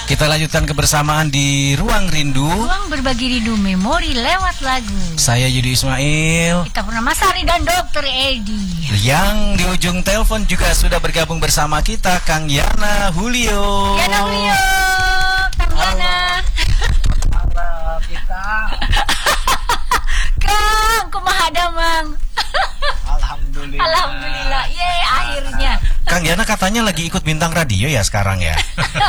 Kita lanjutkan kebersamaan di Ruang Rindu. Ruang berbagi rindu memori lewat lagu. Saya Yudi Ismail. Kita Purnama Sari dan Dr. Edi. Yang di ujung telepon juga sudah bergabung bersama kita Kang Yana Julio. Yana Julio, Kang Yana. Malam kita. Kang, kumaha damang. Alhamdulillah. Alhamdulillah, ye akhirnya. Kang Yana katanya lagi ikut bintang radio ya sekarang ya.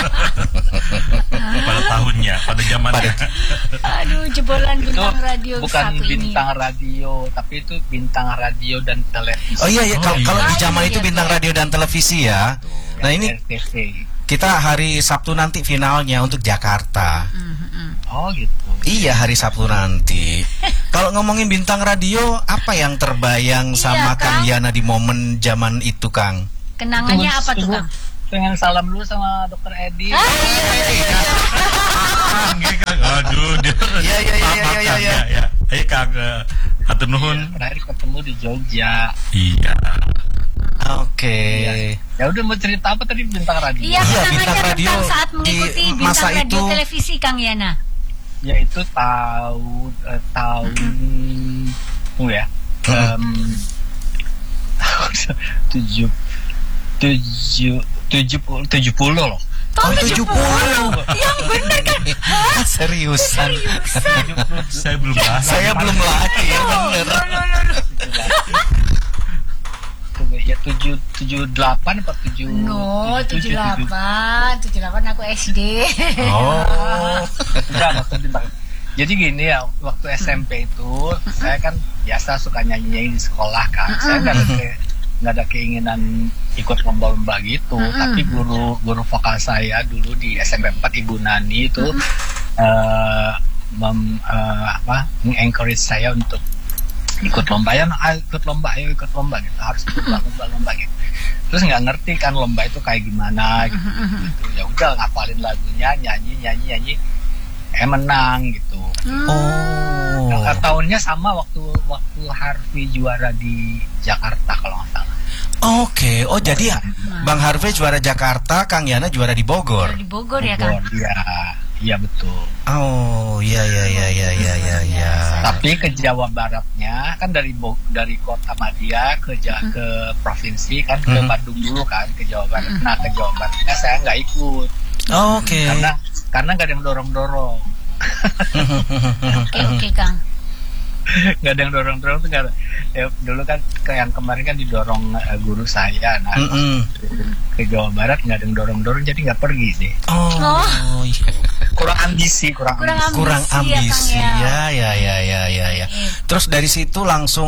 Pada tahunnya, pada zamannya. Aduh, jebolan Itu bintang radio bukan satu bintang ini. radio, tapi itu bintang radio dan televisi. Oh iya, Oh, kalau iya. di zaman itu bintang radio dan televisi ya. Nah ini RTV. kita hari Sabtu nanti finalnya untuk Jakarta. Oh gitu. Iya, hari Sabtu nanti. Kalau ngomongin bintang radio, apa yang terbayang sama Iya, Kang Kang. Yana di momen zaman itu, Kang? Kenangannya apa tuh, Kang? Pengen salam dulu sama Dokter Edi. Aduh, dia. Iya, iya, iya, Maaf, iya, Kang, iya. ya. Ayo Kang, hatur nuhun. Terakhir ketemu di Jogja. Iya. Oke. Ya udah, mau cerita apa tadi bintang radio? Iya, Iya, kenangannya bintang radio tentang saat di mengikuti masa bintang radio itu. televisi, Kang Yana. Yaitu tahun tunggu ya. tujuh puluh loh. Tahun 70. Yang bener kan? Seriusan. Saya belum bahas. Saya belum lahir ya, bener. Ya 78 apa 7? No, 78 aku SD. Oh. Udah, maksud bintang. Jadi gini ya, waktu SMP itu saya kan biasa suka nyanyi di sekolah kan. Saya nggak ada keinginan ikut lomba-lomba gitu, tapi guru vokal saya dulu di SMP 4 Ibu Nani itu encourage saya untuk ikut lomba, ya ikut lomba gitu, harus ikut lomba gitu. Terus nggak ngerti kan lomba itu kayak gimana gitu. Ya udah, ngapalin lagunya, nyanyi menang gitu. Oh. Nah, tahunnya sama waktu Harvey juara di Jakarta kalau nggak salah. Oke. Oh, jadi ya Bang Harvey juara Jakarta, Kang Yana juara di Bogor. Di Bogor ya, Kang? Iya betul. Oh, iya. Tapi ke Jawa Baratnya kan dari kota Madia ke provinsi kan, ke Bandung dulu kan, ke Jawa Barat. Nah, ke Jawa Baratnya saya nggak ikut. Oke. Karena nggak ada yang dorong. Oke, Kang. Nggak ada yang dorong tuh nggak ada. Ya, dulu kan yang kemarin kan didorong guru saya. Nah, ke Jawa Barat nggak ada yang dorong, jadi nggak pergi deh. Oh, iya. Kurang ambisi. Kurang ambisi ya. Terus dari situ langsung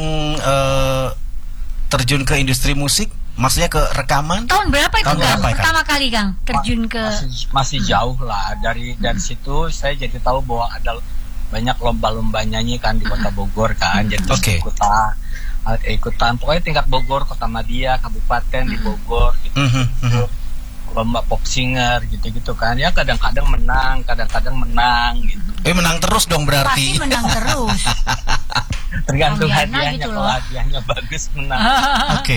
terjun ke industri musik, maksudnya ke rekaman. Tahun berapa itu, Tahun Kang? berapa, Kang? Pertama kali, Kang, terjun ke masih jauh lah dari situ. Saya jadi tahu bahwa ada banyak lomba-lomba nyanyi kan di Kota Bogor kan, jadi ikutan pokoknya tingkat Bogor, Kota Madia, kabupaten di Bogor gitu. Lomba pop singer gitu kan, ya kadang-kadang menang gitu. Menang terus dong berarti. Pasti menang terus. Tergantung Kang Yana hadiahnya, gitu kalau loh. hadiahnya bagus menang. Oke.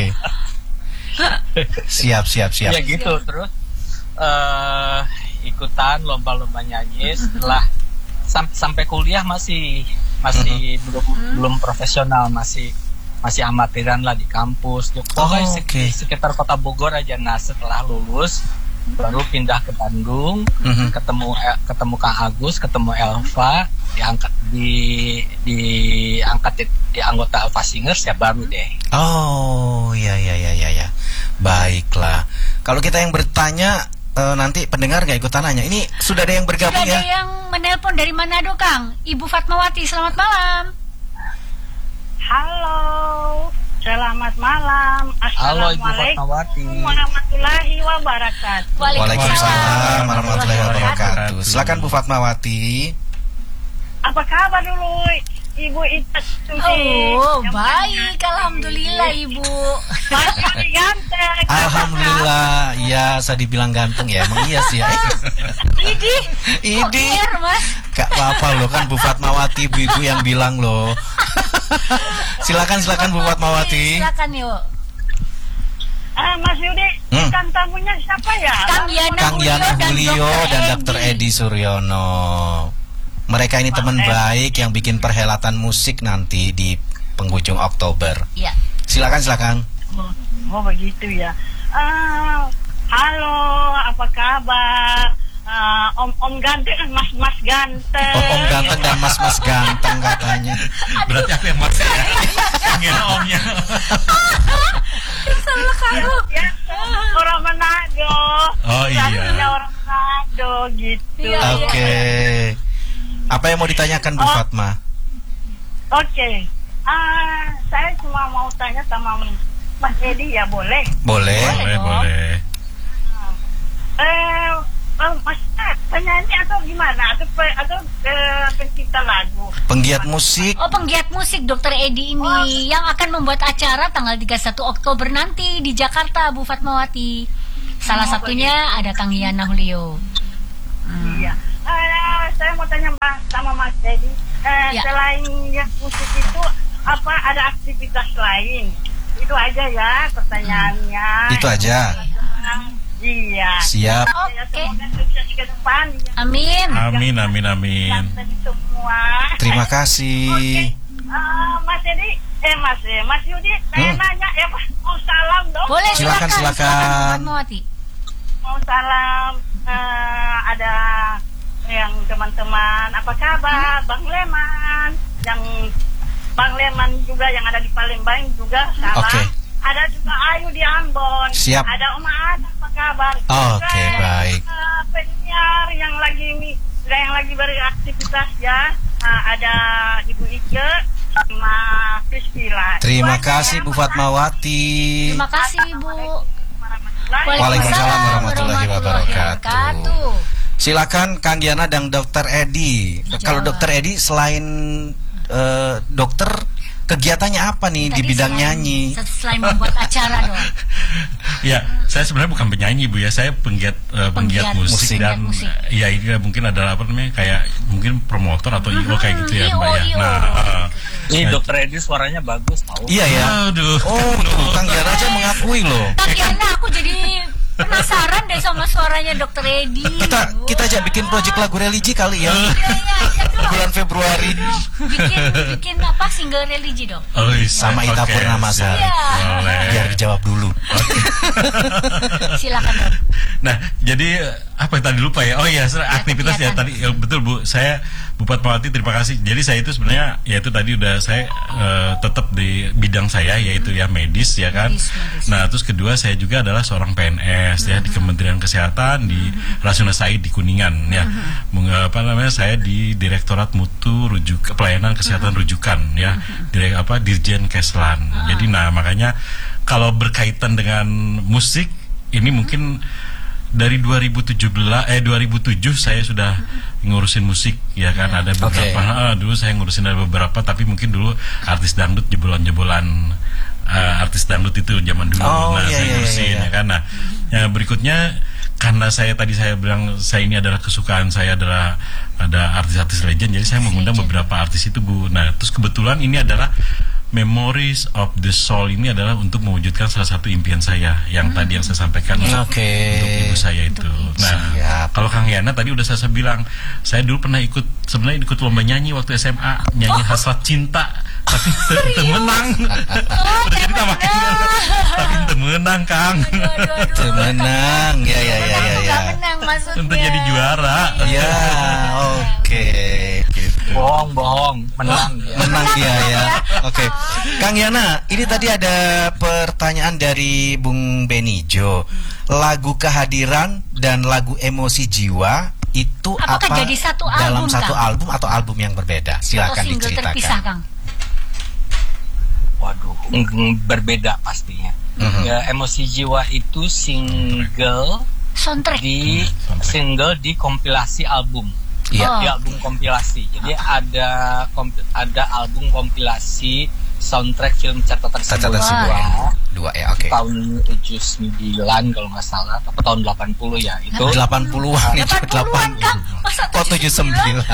Siap. Ya gitu, terus ikutan lomba-lomba nyanyi. Setelah sampai kuliah masih belum profesional, masih amatiran lah di kampus. Pokoknya sekitar Kota Bogor aja. Nah, setelah lulus baru pindah ke Bandung, ketemu Kang Agus, ketemu Elva, diangkat di anggota Elva Singers, ya baru deh. Oh, iya. Baiklah. Kalau kita yang bertanya, nanti pendengar nggak ikutan nanya. Ini sudah ada yang bergabung Sudah ya? ada yang menelpon dari Manado, Kang. Ibu Fatmawati, selamat malam. Halo, selamat malam. Halo Ibu Assalamualaikum Fatmawati. warahmatullahi wabarakatuh. Waalaikumsalam warahmatullahi wabarakatuh. Silakan Bu Fatmawati. Apa kabar dulu, Ibu Ita? Oh, baik, alhamdulillah, Ibu. Masih ganteng. Alhamdulillah. Iya, saya dibilang ganteng ya. Emang iya sih ya. Idi. Mas. Gak apa-apa loh, kan Bu Fatmawati, ibu-ibu yang bilang loh. Silakan Bu Fatmawati. Silakan yuk. Mas Yudi, bintang tamunya siapa ya? Kang Yana Julio dan Dr. Edi Suryono. Mereka ini teman baik yang bikin perhelatan musik nanti di penghujung Oktober. Iya. Silakan. Oh begitu ya. Halo, apa kabar? Om ganteng, mas ganteng. Om ganteng dan mas ganteng katanya. Berarti aku yang maksa ya. Yang omnya. Salah kamu. Ya, orang Manado. Oh iya. Rasanya orang Manado gitu. Iya. Oke. Apa yang mau ditanyakan Bu Fatma? Oke. Saya cuma mau tanya sama Mas Edi ya, boleh? Boleh. Boleh. Mas penyanyi atau gimana? Atau pencipta lagu? Penggiat musik. Oh, penggiat musik Dr. Edi ini yang akan membuat acara tanggal 31 Oktober nanti di Jakarta, Bu Fatmawati. Salah satunya ada Kang Yana Julio. Iya. Saya mau tanya sama Mas Edi. Selain musik itu, apa ada aktivitas lain? Itu aja ya pertanyaannya. Itu aja. Iya. Siap. Oke. Semoga sukses ke depan. Amin. Amin. Semua. Terima kasih. Oke. Mas Edi, Mas Yudi, saya nanya mau salam dong. Boleh, Silakan. Bu Fatmawati. Mau salam, ada yang teman-teman, apa kabar? Bang Leman, Bang Leman juga yang ada di Palembang juga salam. Oke. Ada juga Ayu di Ambon. Siap. Ada Oma Ana, apa kabar? Oke, baik. Penyiar yang lagi beraktivitas ya. Ada Ibu Ike sama Priscila. Terima Itu aja kasih ya, Bu Mas. Fatmawati. Terima kasih, Bu. Waalaikumsalam warahmatullahi wabarakatuh. Silakan Kang Yana dan Dr. Edi. Kalau Dr. Edi selain dokter, kegiatannya apa nih di bidang nyanyi? Selain membuat acara dong. Ya, saya sebenarnya bukan penyanyi Bu ya, saya penggiat musik dan musik. ya ini mungkin adalah apa namanya kayak mungkin promotor atau IO kayak gitu ya Mbak ya. IO. Nah, Ini Dr. Edi suaranya bagus tahu. Iya ya. aduh. Oh, Kang Yana aja mengakui loh. Kang Yana, aku jadi penasaran deh sama suaranya Dr. Edi. Kita aja bikin project lagu religi kali ya. Iya. Bulan Februari. Bikin apa single religi dong? Oh, Sama Ita Purnamasari. Iya. Boleh. Biar dijawab dulu. Silakan dong. Nah, jadi apa yang tadi lupa ya? Oh iya, aktivitas ya kegiatan. tadi betul Bu. Saya Bu Fatmawati terima kasih. Jadi saya itu sebenarnya ya itu tadi udah saya tetap di bidang saya yaitu ya medis ya kan. Medis. Nah, terus kedua saya juga adalah seorang PNS ya di Kementerian Kesehatan di Rasuna Said di Kuningan ya. Apa namanya? Saya di Direktorat Mutu Pelayanan Kesehatan Rujukan ya. Dirjen Keslan. Jadi nah makanya kalau berkaitan dengan musik ini mungkin dari 2007 saya sudah ngurusin musik ya kan, ada beberapa dulu saya ngurusin ada beberapa, tapi mungkin dulu artis dangdut jebolan artis dangdut itu zaman dulu. Saya ngurusin ya kan. Nah, yang berikutnya karena saya bilang saya ini adalah kesukaan saya adalah ada artis-artis legend, jadi saya mengundang beberapa artis itu Bu. Nah, terus kebetulan ini adalah Memories of the Soul ini adalah untuk mewujudkan salah satu impian saya yang tadi yang saya sampaikan untuk ibu saya itu. Nah, kalau Kang Yana tadi udah saya bilang, saya dulu pernah ikut lomba nyanyi waktu SMA, nyanyi Hasrat Cinta, tapi menang. Udah jadi tapi menang Kang. Menang, ya. Menang maksudnya. Untuk jadi juara. Ya, oke. Bohong, menang dia. Menang dia ya. Oke. Kang Yana, ini tadi ada pertanyaan dari Bung Benijo. Lagu Kehadiran dan lagu Emosi Jiwa itu apakah apa jadi satu dalam album, satu Kang? album atau album yang berbeda? Silakan Atau single diceritakan. terpisah, Kang? Waduh, berbeda pastinya. Ya, Emosi Jiwa itu Soundtrack. single di kompilasi album. Iya. Di album kompilasi. Jadi ada album kompilasi soundtrack film Catatan Sebuah dua ya, oke. tahun 79 kalau nggak salah, atau tahun 80 ya itu. 80-an itu 80-an, Kang. Masa 79.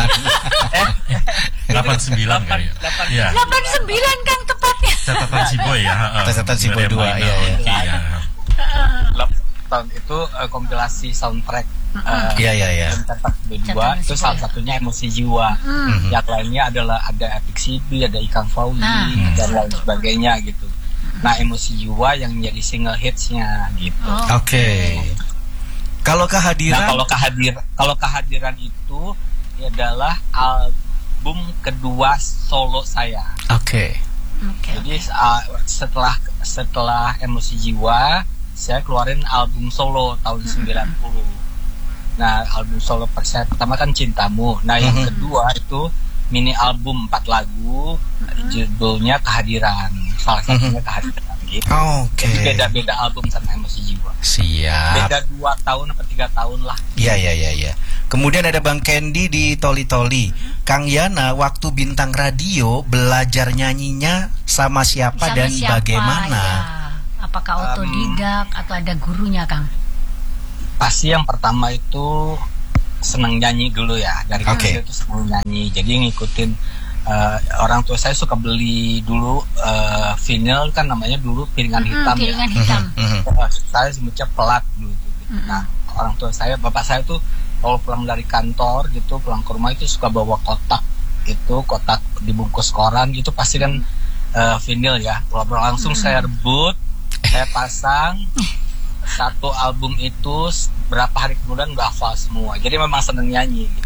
89 kali ya. 89 Kang tepatnya. Catatan si Boy ya. Catatan si Boy 2 ya. Iya. tahun itu kompilasi soundtrack. Iya. Cetak kedua itu salah satunya Emosi Jiwa. Yang lainnya adalah ada Epic City, ada Ikang Fauli dan lain sebagainya gitu. Nah, Emosi Jiwa yang jadi single hitsnya gitu. Oke. Kalau kehadiran? Nah, kalau kehadiran itu adalah album kedua solo saya. Oke. Jadi setelah Emosi Jiwa, saya keluarin album solo tahun 90. Nah, album solo saya pertama kan Cintamu. Nah, yang kedua itu mini album 4 lagu, judulnya Kehadiran. Salah satunya Kehadiran gitu. Jadi beda-beda album sama Emosi Jiwa. Siap. Beda 2 tahun atau 3 tahun lah. Iya. Kemudian ada Bang Candy di Toli Toli. Kang Yana waktu bintang radio belajar nyanyinya sama siapa dan bagaimana? Ya. Apakah otodidak atau ada gurunya, Kang? Pasti yang pertama itu senang nyanyi dulu ya. Dari kecil itu senang nyanyi. Jadi ngikutin orang tua saya suka beli dulu vinyl, kan namanya dulu piringan hitam. Piringan hitam. Saya sebutnya pelat dulu. Nah, orang tua saya, bapak saya tuh kalau pulang dari kantor gitu, pulang ke rumah itu suka bawa kotak dibungkus koran gitu, pasti kan vinyl ya. Langsung saya rebut, saya pasang satu album itu, berapa hari kemudian udah hafal semua. Jadi memang seneng nyanyi gitu.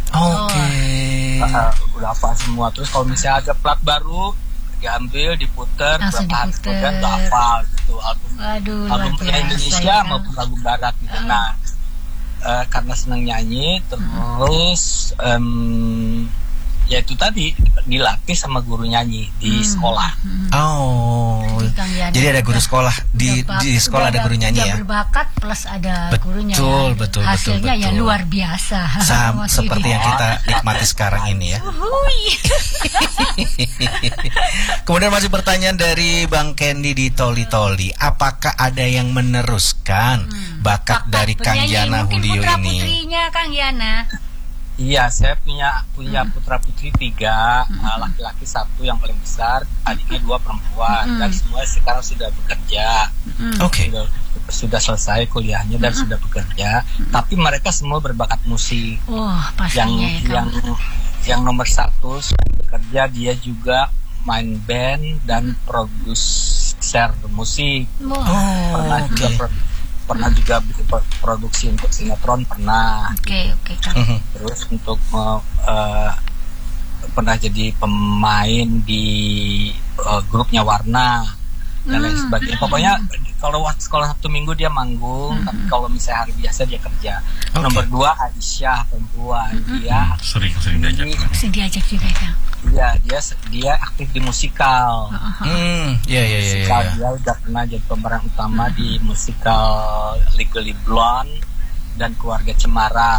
Udah hafal semua. Terus kalau misalnya ada plat baru diambil, diputer, berapa hari kemudian udah hafal gitu album Indonesia maupun lagu barat gitu. Nah, karena senang nyanyi, terus ya itu tadi dilatih sama guru nyanyi di sekolah. Jadi ada guru sekolah di sekolah ada guru nyanyi ya. Berbakat plus ada gurunya. Betul. Hasilnya ya luar biasa. Seperti yang kita nikmati sekarang ini ya. Kemudian masih pertanyaan dari Bang Candy di Toli Toli. Apakah ada yang meneruskan bakat dari Kang Yana Hulio ini? Putra-putrinya Kang Yana. Iya, saya punya putra putri 3, laki-laki 1 yang paling besar, adiknya 2 perempuan, dan semua sekarang sudah bekerja. Sudah selesai kuliahnya dan sudah bekerja. Tapi mereka semua berbakat musik. Yang nomor 1 bekerja, dia juga main band dan produser musik. Pernah juga bikin produksi untuk sinetron, pernah. Terus untuk pernah jadi pemain di grupnya Warna dan lain sebagainya. Pokoknya kalau sekolah Sabtu Minggu dia manggung, tapi kalau misalnya hari biasa dia kerja. Nomor 2 Aisyah, perempuan. Dia sering diajak juga kan. Iya, dia aktif di musikal. Musikal, dia udah pernah jadi pemeran utama di musikal Legally Blonde dan Keluarga Cemara.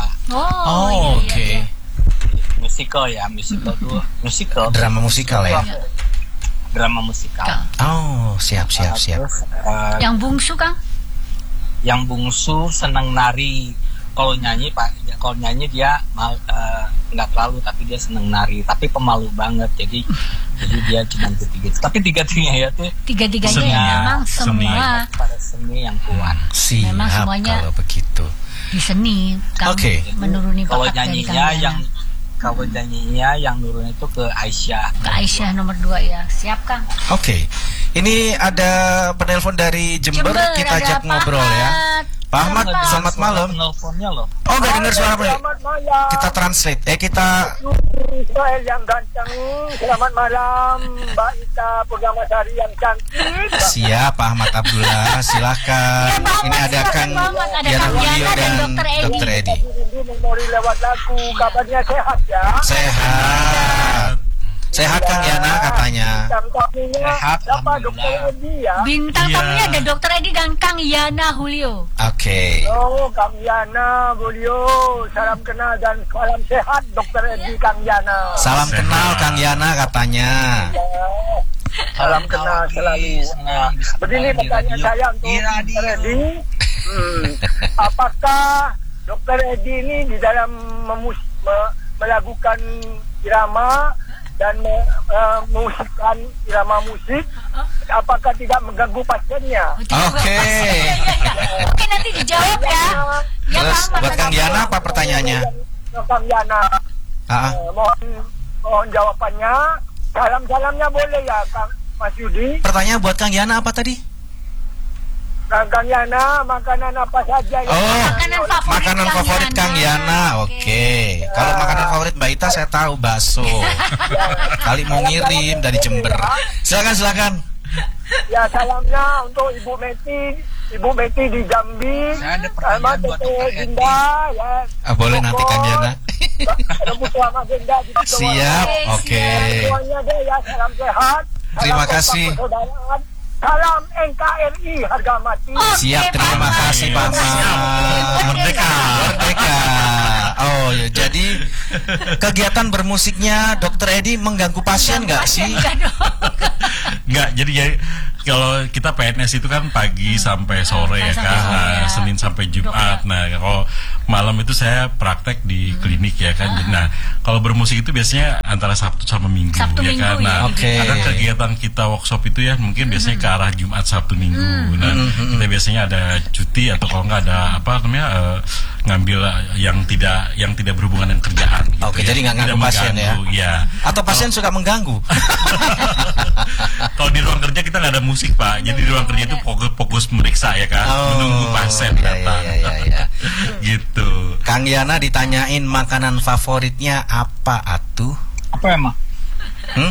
Musikal tuh drama musikal ya. Drama musikal. Siap. Terus, yang bungsu, Kang? Yang bungsu senang nari. Kalau nyanyi dia nggak terlalu, tapi dia seneng nari, tapi pemalu banget, jadi dia cuma gitu. Tapi tiga-tiganya tuh memang semua pada seni yang kuat. Memang semuanya kalau begitu di seni. Menuruni bakat dari kalian. Kalau nyanyinya yang nurun itu ke Aisyah. Ke Aisyah nomor 2 ya. Siap, Kang. Ini ada penelpon dari Jember, kita ajak ngobrol ya. Pak Ahmad, selamat malam. Nelfonnya loh. Nggak dengar suara Pak. Kita translate. Kita Israel yang ganteng. Selamat malam, Mbak Ita Purnamasari yang cantik. Siap, Pak Ahmad Abdullah. Silahkan. Ini ada Kang Yana Hulio dan Dr. Edi. Memori lewat lagu. Kabarnya sehat ya? Sehat Kang Yana katanya. Sehat, alhamdulillah. Bintang tamunya ada Dr. Edi dan Kang Yana Hulio. Kang Yana Hulio, salam kenal dan salam sehat Dr. Edi, Kang Yana. Salam kenal Kang Yana katanya. Salam kenal selalu. Begini pertanyaan saya untuk Dr. Edi. Apakah Dr. Edi ini di dalam melakukan irama dan memusikkan irama musik, apakah tidak mengganggu pasiennya? Oke. Oke, nanti dijawab ya. Ya, Terus Kang, buat Kang Yana apa pertanyaannya? Kang Yana, Ah, mohon jawabannya. Salam-salamnya boleh ya, Kang Mas Yudi. pertanyaan buat Kang Yana apa tadi? Kang Yana, makanan apa saja ya? Oh, Makanan favorit Kang Yana. Oke. Kalau makanan favorit Mbak Ita saya tahu bakso. Kali mau ngirim dari Jember. Silakan. Ya, salamnya untuk Ibu Meti di Jambi. Saya ada Sama pertanyaan buat Tete Dr. Edi. Dinda ya. Boleh nanti Kang Yana. Rebut sama Dinda di Siap. Oke. Semuanya deh ya, salam sehat. Terima Salam kasih. persaudaraan. Salam NKRI harga mati. Siap, terima kasih Pak Merdeka. Merdeka. Oh, ya, jadi kegiatan bermusiknya Dokter Edi mengganggu pasien nggak sih? Enggak, jadi kalau kita PNS itu kan pagi sampai sore ya kan, nah, Senin sampai Jumat. Nah, kalau malam itu saya praktek di klinik ya kan. Nah, kalau bermusik itu biasanya antara Sabtu sama Minggu Sabtu ya Minggu, kan. ya. Nah, Oke. ada kegiatan kita workshop itu ya mungkin biasanya ke arah Jumat Sabtu Minggu. Nah, kita biasanya ada cuti atau kalau nggak ada apa namanya ngambil yang tidak berhubungan dengan kerjaan. Gitu Oke, ya. jadi nggak Tidak ganggu pasien ya? mengganggu, ya. Atau pasien suka mengganggu? Kalau di ruang kerja kita nggak ada musik Pak, jadi di ruang kerja itu fokus meriksa ya kan, menunggu pasien datang. Iya. Gitu. Kang Yana ditanyain makanan favoritnya apa atuh? Apa emang? Hmm?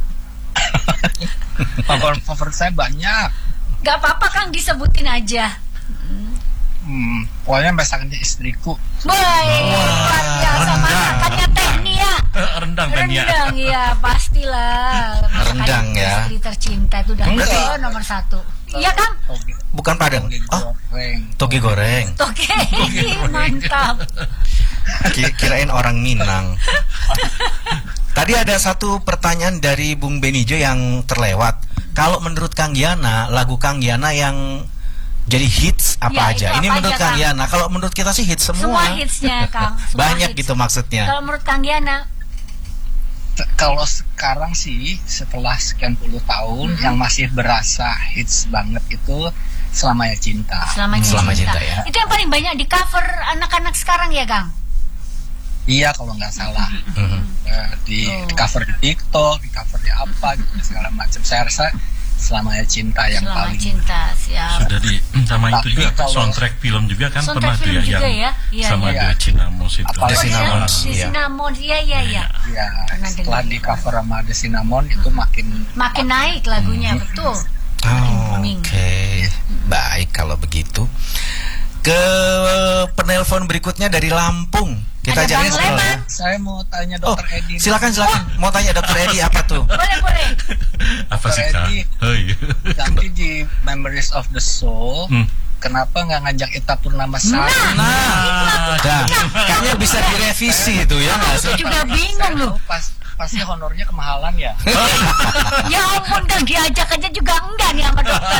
Favorit saya banyak. Gak apa-apa Kang, disebutin aja. Pokoknya masakannya istriku. Baik, luar biasa masakannya Teknia. Rendang kan ya. Rendang ya, pastilah. Masakan Rendang ya. Istri tercinta itu udah Berarti- nomor 1. Iya Kang? Bukan Padang. Oh, Goreng. toge goreng. Oke, mantap. Kirain orang Minang. Tadi ada satu pertanyaan dari Bung Benijo yang terlewat. Kalau menurut Kang Yana, lagu Kang Yana yang jadi hits apa Ya, aja? itu Ini apa menurut aja, Kang Kang? Yana. Kalau menurut kita sih hits semua. Semua hitsnya Kang. Semua Banyak hits. gitu maksudnya. Kalau menurut Kang Yana, Kalau sekarang sih setelah sekian puluh tahun yang masih berasa hits banget itu Selamanya Cinta. Selamanya Cinta ya. Itu yang paling banyak di cover anak-anak sekarang ya Kang? Iya kalau nggak salah. Di cover di TikTok, di cover di apa gitu segala macam. Saya rasa Selamanya Cinta yang Selama paling. Cinta, siap. Sudah sama itu Tapi juga kalau- soundtrack film juga kan Soundtrack pernah tuh film ya juga yang ya? Iya, sama iya. The Cinnamons itu. Apalagi- The Cinnamons, Di iya. Cinnamon, iya. Ya, Pernah setelah dengar. di cover sama The Cinnamon itu makin Makin naik lagunya, betul. Oh, booming. Oke, baik kalau begitu. Ke penelpon berikutnya dari Lampung. Kita Ada jadi Bang Leman. Saya mau tanya Oh, Dokter Edi. silakan. Mau tanya Dokter Edi apa tuh? Boleh. Apa sih Kak? Edi. Oh iya. Nanti di Memories of the Soul, kenapa nggak ngajak Ita Purnamasari? Nah, kayaknya bisa direvisi itu ya nggak sih? Aku juga bingung loh. Pasti honornya kemahalan ya. Ya ampun Kang, diajak aja juga enggak nih sama dokter.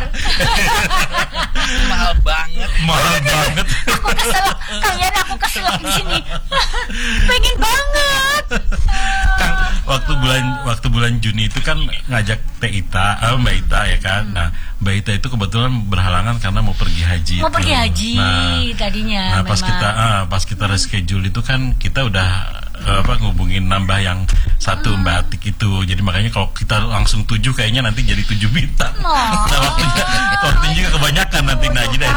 Mahal banget. Mahal banget. Aku kesel, kalian aku kesel di sini. Pengen banget. Kan waktu bulan Juni itu kan ngajak Mbak Ita ya kan. Nah, Mbak Ita itu kebetulan berhalangan karena mau pergi haji. Mau pergi haji tadinya. Nah, pas kita reschedule itu kan kita udah ngubungin nambah yang satu Mbak Atik itu. Jadi makanya kalau kita langsung 7 kayaknya nanti jadi 7 bintang. Nah, waktunya juga kebanyakan nanti. Nah, jadi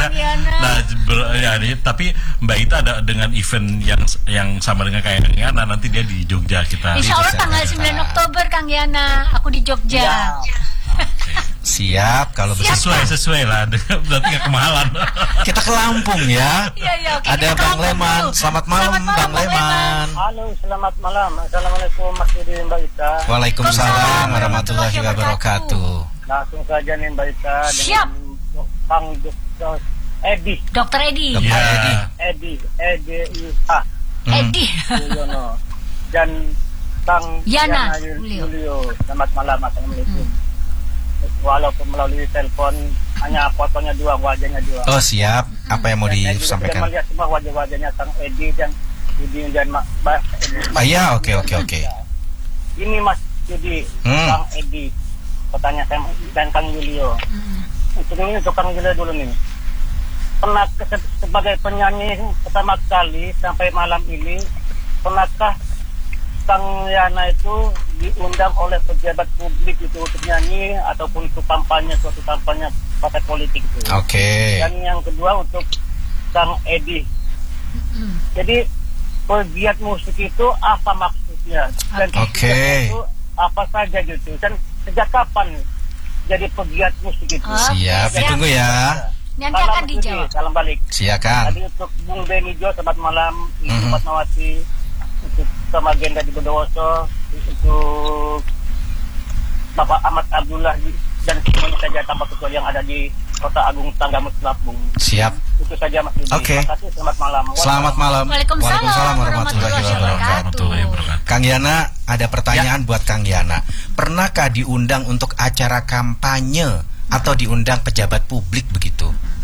tapi Mbak Ita ada dengan event yang sama dengan kayak Yana, nanti dia di Jogja kita. Insya Allah tanggal 9 Oktober Kang Yana, aku di Jogja. Siap kalau begitu. Sesuai lah, berarti nggak kemahalan. Kita ke Lampung ya. Iya, oke. Ada kita ke Bang Lampung Leman. dulu. Selamat malam Bang Leman. Halo, selamat malam. Assalamualaikum Mas Yudi Mbak Ita. Waalaikumsalam warahmatullahi wabarakatuh. Langsung saja nih Mbak Ita Siap. dengan Bang Dr. Edi. Dokter Edi. Dokter Ya. Edi. Edi Edi. Mulyono dan Bang Yana Julio. Selamat malam, assalamualaikum. Walaupun melalui telepon hanya fotonya dua, wajahnya dua. Oh siap. Apa yang mau Dan saya juga disampaikan? sudah melihat semua wajah-wajahnya Kang Edi dan Edi dan Mbak Edi. Ah, iya, oke. Ini Mas Yudi, Kang Edi, pertanyaan saya dan Kang Julio. Untuk Kang Julio dulu nih. Pernah sebagai penyanyi pertama kali sampai malam ini, pernahkah Kang Yana itu diundang oleh pejabat publik itu untuk nyanyi ataupun untuk suatu kampanye partai politik itu? Oke. Dan yang kedua untuk Kang Edi. Jadi pegiat musik itu apa maksudnya? Dan itu apa saja gitu? Dan sejak kapan jadi pegiat musik itu? Siap, ditunggu ya. Nanti akan dijawab. Salam balik. Silakan. Tadi untuk Bung Benijo, selamat malam. Ibu Fatmawati, untuk sama Genda di Bondowoso, untuk Bapak Ahmad Abdullah dan semuanya saja tanpa kecuali yang ada di Kota Agung Tanggamus Lampung. Siap. Itu saja Mas Yudi. Oke. Terima kasih, selamat malam. Selamat malam. Waalaikumsalam warahmatullahi wabarakatuh. Kang Yana, ada pertanyaan buat Kang Yana. Pernahkah diundang untuk acara kampanye atau diundang pejabat publik begitu?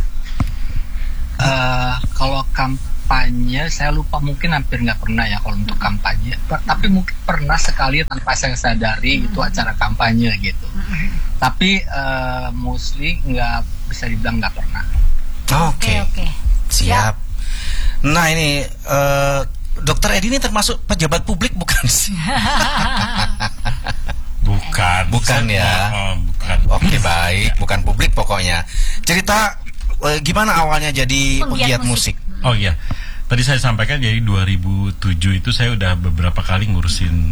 Kalau kampanye saya lupa, mungkin hampir nggak pernah ya kalau untuk kampanye. Tapi mungkin pernah sekali tanpa saya sadari itu acara kampanye gitu. Tapi mostly nggak bisa dibilang nggak pernah. Oke. Siap. Nah ini Dokter Edi ini termasuk pejabat publik bukan sih? Bukan ya. Bukan. Oke, baik, bukan publik pokoknya. Cerita gimana awalnya jadi pegiat musik? Oh iya. Tadi saya sampaikan jadi 2007 itu saya udah beberapa kali ngurusin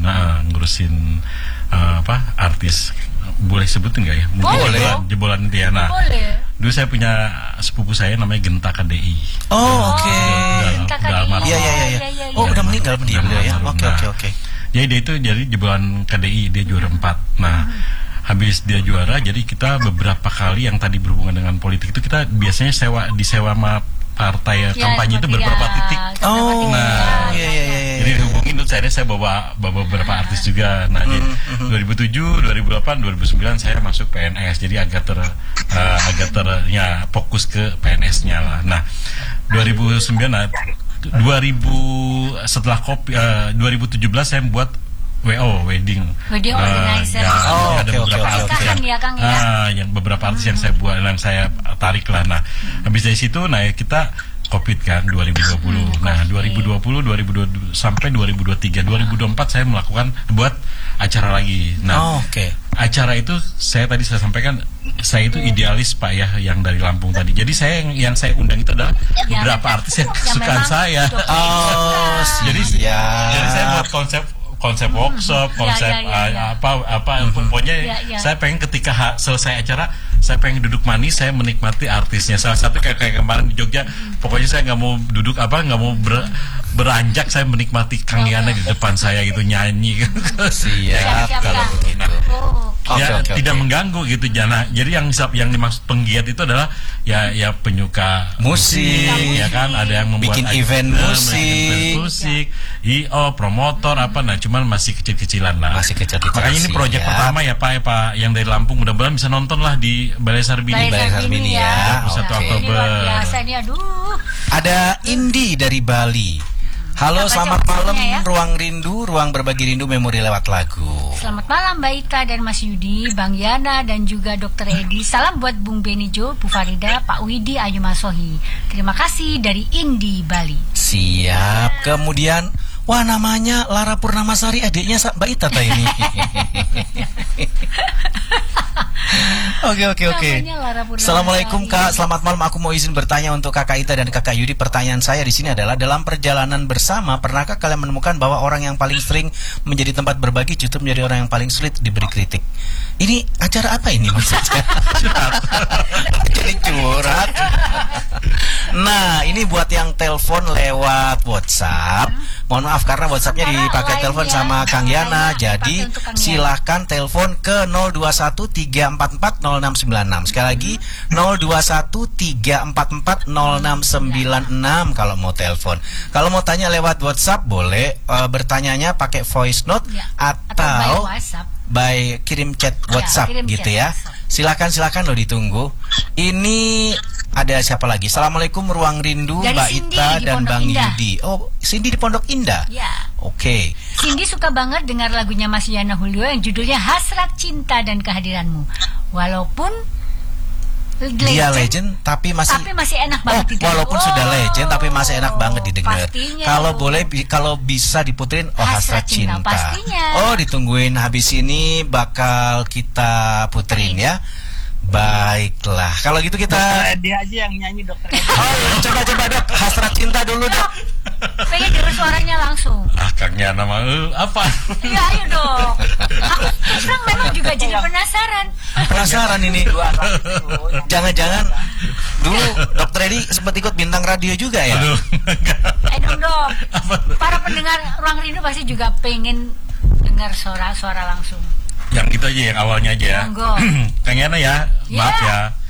artis. Boleh sebutin nggak ya? Mungkin jebolan Tiana. Boleh. Dulu saya punya sepupu saya namanya Genta KDI. Oh, oke. Iya. Oh, udah meninggal dia ya. Oke. Jadi dia itu jadi jebolan KDI, dia juara 4. Nah, habis dia juara, jadi kita beberapa kali yang tadi berhubungan dengan politik itu kita biasanya disewa sama partai kampanye itu beberapa titik. Oh, nah, iya. Jadi dihubungin tuh saya bawa beberapa artis juga. Nah, jadi 2007, 2008, 2009 saya masuk PNS. Jadi agak fokus ke PNS-nya lah. Nah, 2017 saya buat wedding organizer. Ada beberapa artis yang beberapa artis yang saya buat, yang saya tarik lah. Nah, habis dari situ, kita COVID kan 2020. Nah, 2020 sampai 2023, 2024 saya buat acara lagi. Nah, acara itu saya sampaikan, saya itu idealis Pak ya, yang dari Lampung tadi. Jadi yang saya undang itu adalah beberapa artis yang kesukaan saya. Jadi saya buat konsep workshop, pokoknya saya pengen ketika selesai acara, saya pengen duduk manis, saya menikmati artisnya. Salah satu kayak kemarin di Jogja, pokoknya saya nggak mau duduk nggak mau beranjak, saya menikmati Kang Yana di depan saya gitu, nyanyi. Siap kalau begitu. Tidak mengganggu gitu. Jadi yang dimaksud penggiat itu adalah ya penyuka musik, ya kan, ada yang membuat bikin event musik, promotor nah cuman masih kecil-kecilan lah. Makanya ini proyek pertama ya Pak yang dari Lampung, mudah-mudahan bisa nonton lah di Balai Sarbini ya. 1 Oktober. Ada Indi dari Bali. Halo, selamat malam Ruang Rindu, ruang berbagi rindu memori lewat lagu. Selamat malam Mbak Ita dan Mas Yudi, Bang Yana dan juga Dokter Edi. Salam buat Bung Benijo, Bu Farida, Pak Widi, Ayu Masohi. Terima kasih dari Indi Bali. Siap. Kemudian namanya Lara Purnamasari, adiknya Mbak Ita ini. Oke. Assalamualaikum Kak, selamat malam. Aku mau izin bertanya untuk Kakak Ita dan Kakak Yudi. Pertanyaan saya di sini adalah, dalam perjalanan bersama, pernahkah kalian menemukan bahwa orang yang paling sering menjadi tempat berbagi justru menjadi orang yang paling sulit diberi kritik? Ini acara apa ini maksudnya? Jadi curhat. Nah, ini buat yang telepon lewat WhatsApp. Mohon maaf karena WhatsAppnya dipakai telepon sama Kang Yana. Jadi silahkan telepon ke 0213440696. Sekali lagi 0213440696 kalau mau telepon. Kalau mau tanya lewat WhatsApp boleh, bertanyanya pakai voice note atau by kirim chat WhatsApp gitu ya. Silakan lo ditunggu. Ini ada siapa lagi? Assalamualaikum Ruang Rindu, Mbak Ita dan Bang Yudi. Oh, Cindy di Pondok Indah. Oke. Cindy suka banget dengar lagunya Mas Yana Julio yang judulnya Hasrat Cinta dan Kehadiranmu. Walaupun dia legend tapi masih enak banget didengar. Walaupun sudah legend tapi masih enak banget didengar. Kalau bisa diputerin Hasrat Cinta. Pastinya. Ditungguin habis ini bakal kita puterin ya. Baiklah. Kalau gitu kita dia aja yang nyanyi Dokter Edi. Coba Dok, Hasrat Cinta dulu Dok. Pengen denger suaranya langsung. Kang Yana mah apa? Iya, ayo dong. Aku terus memang juga jadi penasaran ini. Jangan-jangan dulu Dokter Edi sempat ikut bintang radio juga ya? Aduh. Dong. Para pendengar Ruang Rindu pasti juga pengen dengar suara langsung. Yang itu aja, yang awalnya aja ya. Kang Yana ya, maaf ya.